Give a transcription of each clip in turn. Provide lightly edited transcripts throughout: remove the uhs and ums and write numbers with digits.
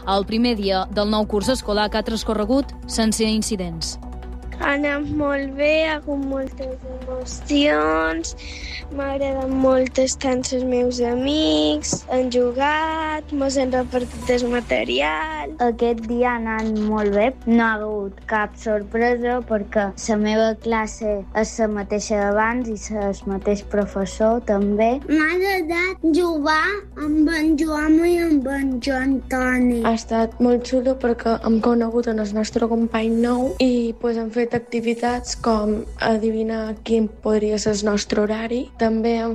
el primer dia del nou curs escolar que ha transcorregut sense incidents. Ha anat molt bé, ha hagut moltes emocions, m'agraden molt estar amb els meus amics, han jugat, mos han repartit el material. Aquest dia ha anat molt bé, no ha hagut cap sorpresa perquè la meva classe és la mateixa d'abans i el mateix professor també. M'ha agradat jugar amb en Joan i amb en Joan Toni. Ha estat molt xulo perquè hem conegut el nostre company nou i hem fet activitats com adivinar quin podria ser el nostre horari. També hem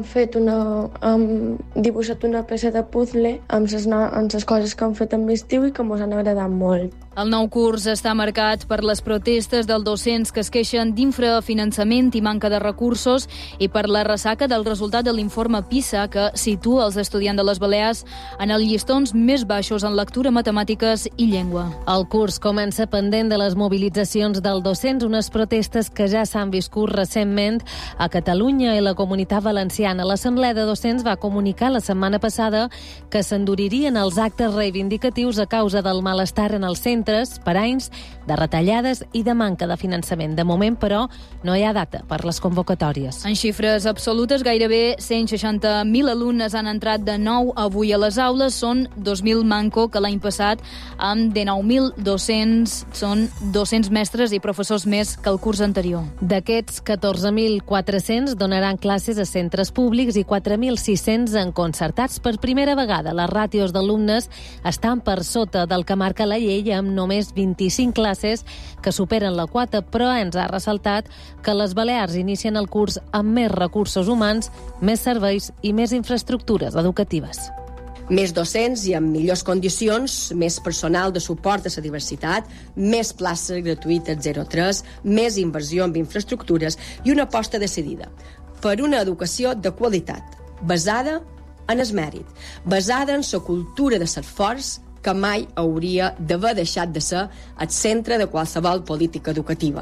dibuixat una peça de puzzle amb les coses que hem fet en l'estiu i que ens han agradat molt. El nou curs està marcat per les protestes dels docents que es queixen d'infrafinançament i manca de recursos i per la ressaca del resultat de l'informe PISA que situa els estudiants de les Balears en els llistons més baixos en lectura, matemàtiques i llengua. El curs comença pendent de les mobilitzacions dels docents, unes protestes que ja s'han viscut recentment a Catalunya i la Comunitat Valenciana. L'Assemblea de Docents va comunicar la setmana passada que s'enduririen els actes reivindicatius a causa del malestar en els centres per anys de retallades i de manca de finançament. De moment, però, no hi ha data per les convocatòries. En xifres absolutes, gairebé 160.000 alumnes han entrat de nou avui a les aules. Són 2.000 manco que l'any passat, amb 19.200, són 200 mestres i professors més que el curs anterior. D'aquests, 14.400 donaran classes a centres públics i 4.600 en concertats. Per primera vegada, les ràtios d'alumnes estan per sota del que marca la llei, amb només 25 classes que superen la quota, però ens ha ressaltat que les Balears inicien el curs amb més recursos humans, més serveis i més infraestructures educatives. Més docents i amb millors condicions, més personal de suport a la diversitat, més places gratuïtes 0-3, més inversió en infraestructures i una aposta decidida per una educació de qualitat, basada en el mèrit, basada en la cultura de l'esforç que mai hauria d'haver deixat de ser el centre de qualsevol política educativa.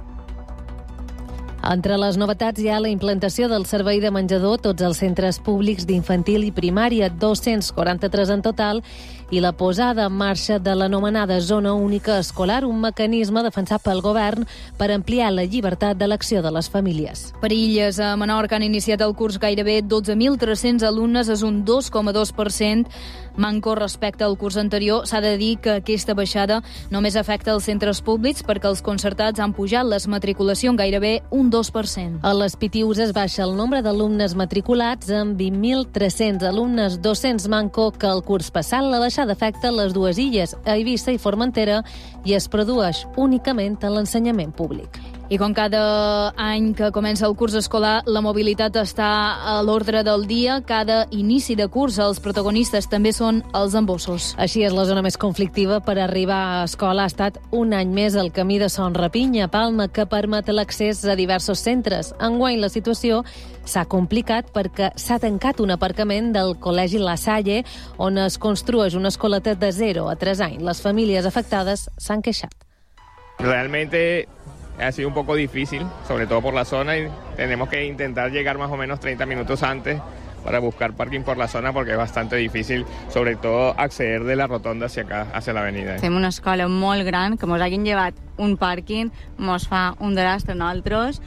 Entre les novetats hi ha la implantació del servei de menjador a tots els centres públics d'infantil i primària, 243 en total, i la posada en marxa de l'anomenada Zona Única Escolar, un mecanisme defensat pel govern per ampliar la llibertat d'elecció de les famílies. Per Illes, a Menorca, han iniciat el curs gairebé 12.300 alumnes, és un 2,2% manco respecte al curs anterior. S'ha de dir que aquesta baixada només afecta els centres públics perquè els concertats han pujat les matriculacions gairebé un 2%. A les Pitiüses es baixa el nombre d'alumnes matriculats amb 20.300 alumnes, 200 manco que el curs passat. La baixada afecta les dues illes, a Eivissa i Formentera, i es produeix únicament a l'ensenyament públic. I com cada any que comença el curs escolar, la mobilitat està a l'ordre del dia. Cada inici de curs, els protagonistes també són els embossos. Així és, la zona més conflictiva per arribar a escola ha estat un any més el camí de Son Rapinya a Palma, que permet l'accés a diversos centres. Enguany la situació s'ha complicat perquè s'ha tancat un aparcament del Col·legi La Salle, on es construeix una escoleta de 0 a 3 anys. Les famílies afectades s'han queixat. Realmente ha sido un poco difícil, sobre todo por la zona, y tenemos que intentar llegar más o menos 30 minutos antes para buscar parking por la zona, porque es bastante difícil, sobre todo, acceder de la rotonda hacia acá, hacia la avenida. Fem una escola molt gran, que mos hagin llevat un pàrquing, mos fa un desastre a nosaltres,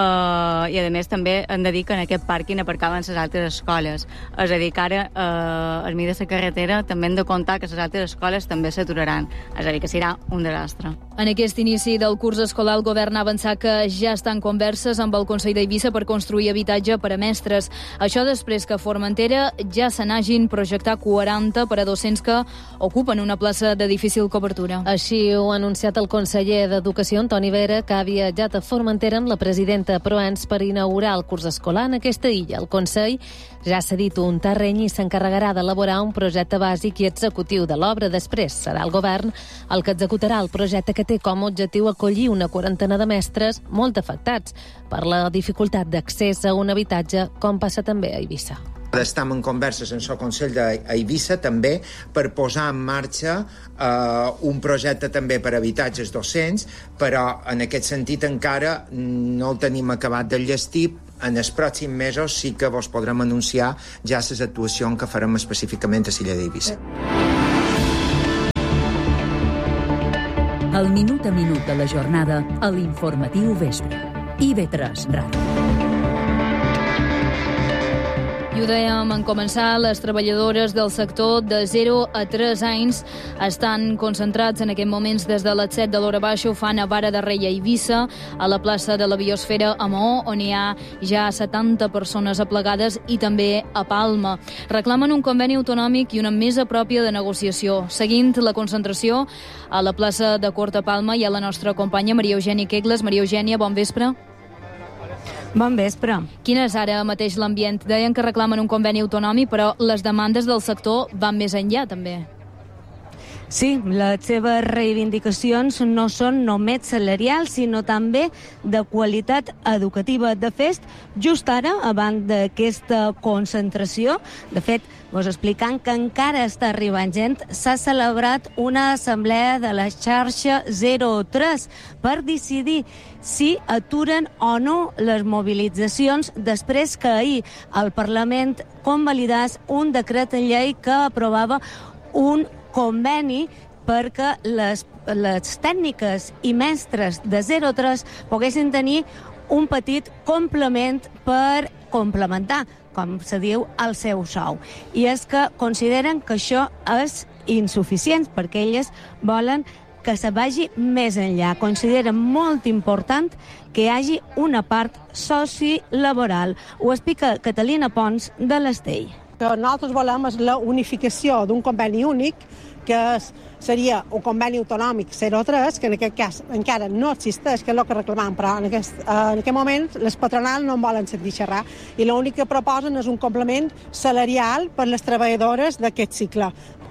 i a més també hem de dir que en aquest pàrquing aparcaven les altres escoles. És a dir, que ara al mig de la carretera també hem de comptar que les altres escoles també s'aturaran. És a dir, que serà un desastre. En aquest inici del curs escolar, el govern ha avançat que ja estan converses amb el Consell d'Eivissa per construir habitatge per a mestres. Això després que a Formentera ja se n'hagin projectat 40 per a docents que ocupen una plaça de difícil cobertura. Així ho ha anunciat el conseller d'Educació, Antoni Vera, que ha viatjat a Formentera amb la presidenta Proens per inaugurar el curs escolar en aquesta illa. El Consell ja ha cedit un terreny i s'encarregarà d'elaborar un projecte bàsic i executiu de l'obra. Després serà el govern el que executarà el projecte, que té com a objectiu acollir una quarantena de mestres molt afectats per la dificultat d'accés a un habitatge, com passa també a Eivissa. Estem en converses amb el Consell d'Eivissa també per posar en marxa un projecte també per a habitatges docents, però en aquest sentit encara no el tenim acabat d'enllestir. En els pròxims mesos sí que vos podrem anunciar ja les actuacions que farem específicament a l'illa d'Eivissa. El minut a minut de la jornada a l'informatiu vespre. IB3 Ràdio. I ho dèiem en començar, les treballadores del sector de 0 a 3 anys estan concentrats en aquests moments des de les 7 de l'hora baixa. Ho fan a Vara de Rei, a Eivissa, a la plaça de la Biosfera a Maó, on hi ha ja 70 persones aplegades, i també a Palma. Reclamen un conveni autonòmic i una mesa pròpia de negociació. Seguint la concentració a la plaça de Cort a Palma hi ha la nostra companya Maria Eugènia Quegles. Maria Eugènia, bon vespre. Bon vespre. Quin és ara mateix l'ambient? Deien que reclamen un conveni autonòmic, però les demandes del sector van més enllà, també. Sí, les seves reivindicacions no són només salarials, sinó també de qualitat educativa. De fet, just ara, abans d'aquesta concentració, de fet, vos explicant que encara està arribant gent, s'ha celebrat una assemblea de la xarxa 03 per decidir si aturen o no les mobilitzacions després que ahir el Parlament convalidés un decret llei que aprovava un conveni perquè les tècniques i mestres de 03 poguessin tenir un petit complement per complementar, com se diu, el seu sou. I és que consideren que això és insuficient perquè elles volen que se vagi més enllà. Consideren molt important que hi hagi una part sociolaboral. Ho explica Catalina Pons de l'Estell. Que nosaltres volem és la unificació d'un conveni únic, que seria un conveni autonòmic 03, que en aquest cas encara no existeix, que és el que reclamam, però en aquest moment les patronals no en volen sentir xerrar i l'únic que proposen és un complement salarial per les treballadores d'aquest cicle.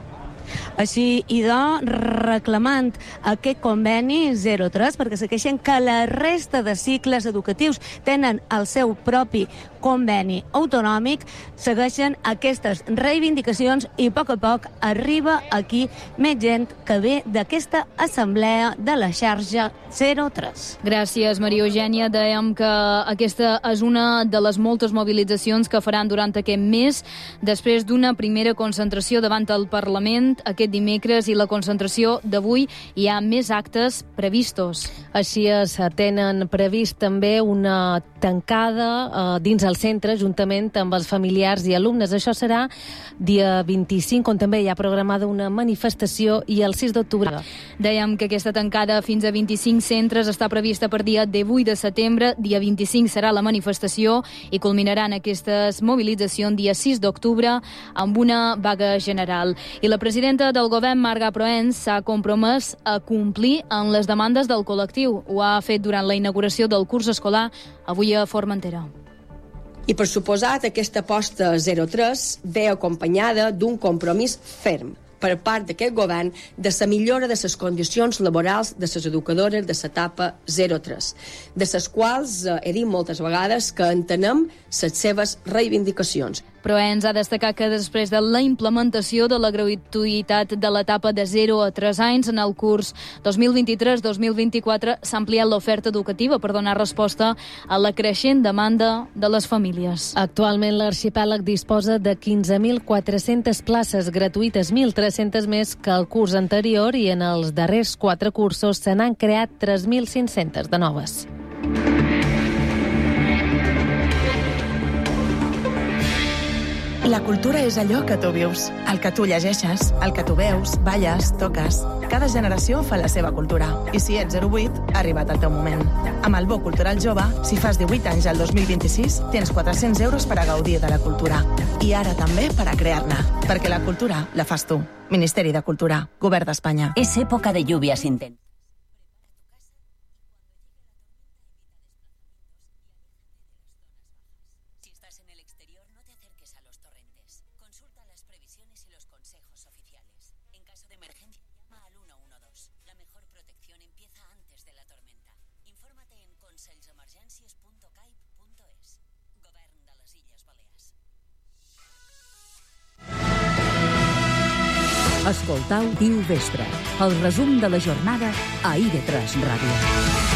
Així, reclamant aquest conveni 03, perquè se queixen que la resta de cicles educatius tenen el seu propi conveni autonòmic, segueixen aquestes reivindicacions i a poc arriba aquí més gent que ve d'aquesta assemblea de la xarxa 03. Gràcies, Maria Eugènia. Dèiem que aquesta és una de les moltes mobilitzacions que faran durant aquest mes, després d'una primera concentració davant el Parlament aquest dimecres, i la concentració d'avui hi ha més actes previstos. Així es, tenen previst també una tancada dins el centre, juntament amb els familiars i alumnes. Això serà dia 25, on també hi ha programada una manifestació, i el 6 d'octubre. Dèiem que aquesta tancada fins a 25 centres està prevista per dia 18 de setembre. Dia 25 serà la manifestació i culminaran aquestes mobilitzacions dia 6 d'octubre amb una vaga general. I la presidenta del govern, Marga Proens, s'ha compromès a complir amb les demandes del col·lectiu. Ho ha fet durant la inauguració del curs escolar avui a Formentera. I, per suposat, aquesta aposta 03 ve acompanyada d'un compromís ferm per part d'aquest govern de la millora de les condicions laborals de les educadores de l'etapa 03, de les quals he dit moltes vegades que entenem les seves reivindicacions. Proens ha destacat que després de la implementació de la gratuïtat de l'etapa de 0 a 3 anys en el curs 2023-2024 s'ha ampliat l'oferta educativa per donar resposta a la creixent demanda de les famílies. Actualment l'arxipèlag disposa de 15.400 places gratuïtes, 1.300 més que el curs anterior, i en els darrers 4 cursos se n'han creat 3.500 de noves. La cultura és allò que tu vius, el que tu llegeixes, el que tu veus, balles, toques. Cada generació fa la seva cultura. I si ets 08, ha arribat el teu moment. Amb el Bo Cultural Jove, si fas 18 anys al 2026, tens 400 euros per a gaudir de la cultura. I ara també per a crear-ne. Perquè la cultura la fas tu. Ministeri de Cultura, Govern d'Espanya. És època de lluvias intensas. Escoltau Diu Vespre, el resum de la jornada a IB3 Ràdio.